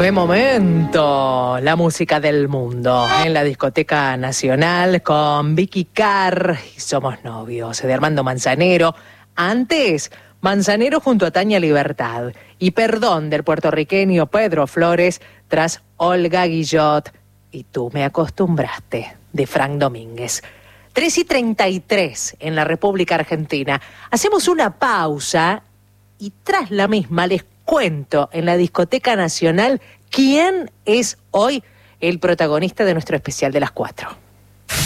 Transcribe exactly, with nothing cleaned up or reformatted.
Qué momento, la música del mundo en la Discoteca Nacional con Vicky Carr y Somos Novios de Armando Manzanero. Antes, Manzanero junto a Tania Libertad y Perdón del puertorriqueño Pedro Flores tras Olga Guillot y Tú me acostumbraste de Frank Domínguez. tres y treinta y tres en la República Argentina. Hacemos una pausa y tras la misma les cuento en la Discoteca Nacional quién es hoy el protagonista de nuestro especial de las cuatro.